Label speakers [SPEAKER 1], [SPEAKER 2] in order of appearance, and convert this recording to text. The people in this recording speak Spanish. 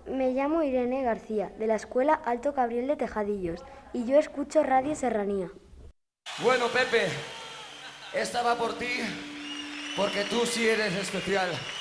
[SPEAKER 1] me llamo Irene García, de la Escuela Alto Gabriel de Tejadillos, y yo escucho Radio Serranía.
[SPEAKER 2] Bueno, Pepe, esta va por ti, porque tú sí eres especial.